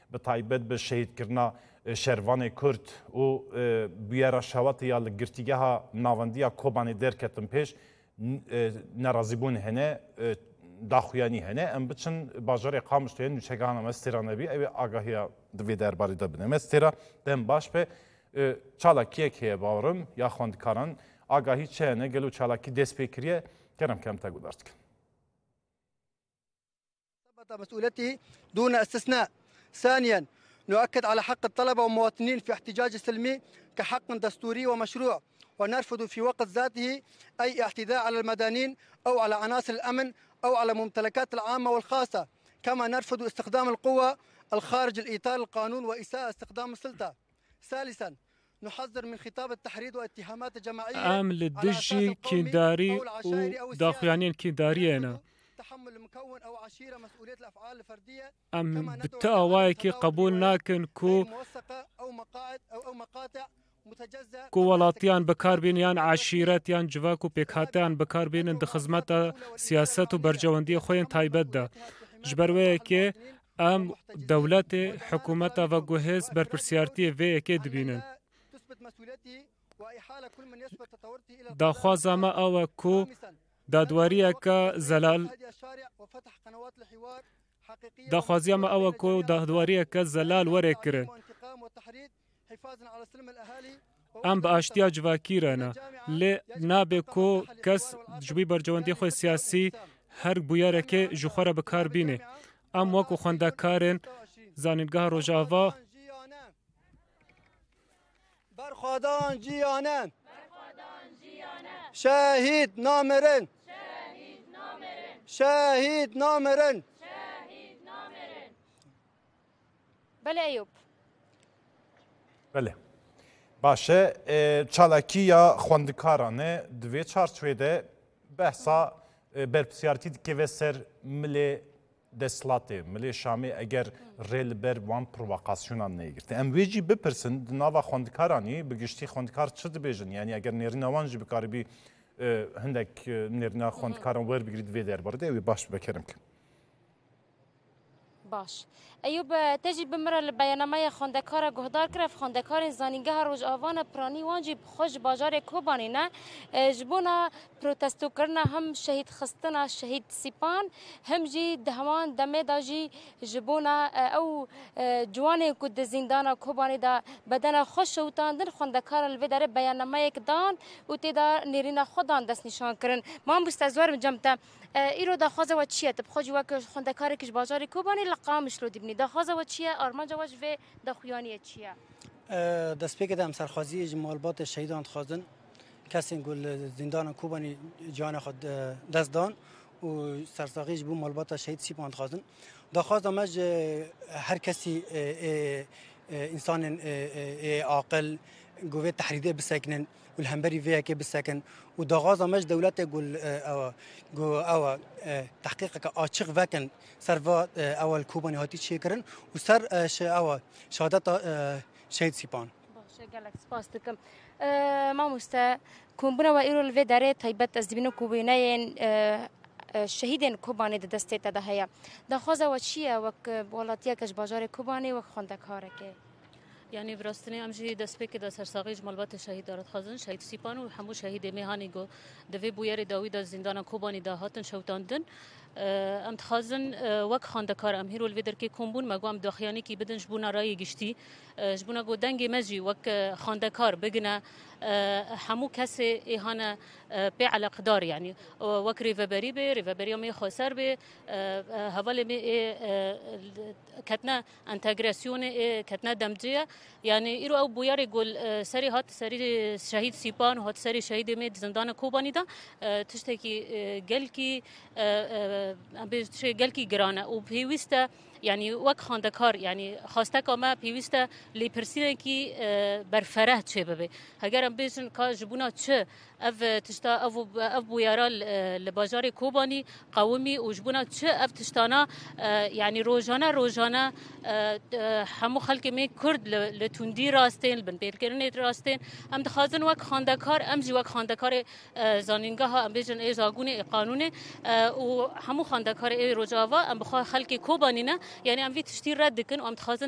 به تایبەت به شهیدکردنا شێروانê Kurd û bûyera şewatê ya li girtîgeha navendiya Kobanê derketin pêş nerazîbûn hene daxuyanî hene em biçin bajarê Qamişloyê nûçegahana me stêra nebî ew ê agahiya divê derbarê de bine me stêra dem baş be çalakiyek heye bawerim ya xwendikaran agahî çi hene gelo çalakî dest pê kiriye kerem kem te gudar dikin. مسؤوليته دون استثناء. ثانيا نؤكد على حق الطلبة والمواطنين في احتجاج سلمي كحق دستوري ومشروع ونرفض في وقت ذاته أي اعتداء على المدنيين أو على عناصر الأمن أو على الممتلكات العامة والخاصة كما نرفض استخدام القوة الخارج الإطار القانون وإساءة استخدام السلطة. ثالثا نحذر من خطاب التحريض واتهامات جماعية أم للدجي كينداري وداخوانين كيندارينا تحمل مكون أو عشيرة مسؤولية الأفعال الفردية أم بالتأوايكي قبول ناكن كو أو مقاطع متجزأ كو ولاتيان بكاربين يان عشيرات يان جواكو بيكاتيان بكاربين د خدمت سياست و برجواندي خوين تايبت دا جبرويكي ام دولت حكومت و گوهز برپرسيارتي في اكي دبينن دا خوازاما او كو دادواريه که زلال داخوازیه ما او کو دادواريه که زلال وره کرن ام با اشتیا جواکی رانه لی نابه کو کس جوی برجواندی خوی سیاسی هر بویاره که جوخوره بکار بینه ام وکو خونده کارن زانینگاه روژاوا برخوادان جیانن شهید نامرن شهید نامرن. بله ایوب. بله. باشه چالاکی یا خوندکارانه دوی چارچوبه بحثا برپرسیارتی که و سر ملی دستلاتی ملی شامی اگر ریل بر وان پرووکاسیونان نگیرد. ام ویجی بپرسن نوا خوندکارانی بگشتی خوندکار چه دبیجن یعنی اگر نیرین آوانجی بکاری هندک نیرنا خوندکاران ور بگیرید وی درباره اوی باش بکرم که. باش. ایوب تجی بمره البیاننامه خواندکار گهدار کرد خواندکار زانینگاه روز آوان پرانی وانجی خوش بازار کوبانی نه جبونا پروتستو کرنا هم شهید خستنا شهید سیپان هم جی دهمان دمه داجی جبونا او جوانی کد زندان کوبانی دا بدن خوش شوتاندن خواندکار الوداره بیاننامه کدان و تدا نیرینا خودان دست نشان کرن ما مستزور جمتا ایرو دا خوازه و چیه تبخوجی وک خواندکار کش بازار کوبانی لقامش رو دیبنی دا خوازه و چیه آرمان جواج و دا خویانی چیه دست پیکدم سرخوازی جمالبات شهیدان خواستن کسی گل زندان کوبانی جان خود دست دان و سرساقیش بو مالبات شهید سیپان خواستن دا خواستم مج هر کسی انسان عاقل قوة تحريدية بساكنن والهمبري فيها كي بساكن ودغازة مش دولته قول أو تحقيقك أشق فاكن سرفا أو الكوباني هاتي شكرن وسر أو شهادات شهيد سيبان. قالك سباستكم ما مستا كومبنا وإيرو الفيداري طيبت أزدبينو كوبينين شهيدين كوباني دستي تدهيا دخوزة وشيا وك ولاتيا كش بازار كوباني وك خندكارك يعني براستني امجي دسبك دا سرساقيج مالبات شهيد دارت خازن شهيد سيبان و همو شهيد مهاني گو دوی بوير داوود زندان کوباني دا هاتن شوتاندن ام تخازن وك خاندکار ام هیرو الویدر کی کومبون مگوام داخیانی کی بدن جبونا رای گشتی جبونا گو دنگ مجی وك خاندکار بگنا همو کس ایهانا به علاقدار يعني وك ريفابري به ريفابري مي خسر به حواله مي كتنا انتجراسيون كتنا دمجيه يعني ايرو او بويار يقول سري هات سري شهيد سيبان هات سري شهيد مي زندان کوبانی دا تشتكي گلكي بشي گلكي گرانه و بيوسته يعني وك خاندکار يعني خواسته کما پیوسته لیپرسینه کی برفره چه ببه اگر ام بیشن کا جبونا چه اف تشتا اف بویارا لبازار کوبانی قومی و جبونا چه اف تشتانا يعني روزانه همو خلق می کرد لتوندی راستین بن بیرکرنی راستین ام دخازن وک خاندکار ام جی وک خاندکار زانینگاه ام بیشن ای زاگونه قانونه و همو خاندکار ای روجاوا ام بخوا خلق کوبانی نه يعني ام في تشتي رد دكن وام تخازن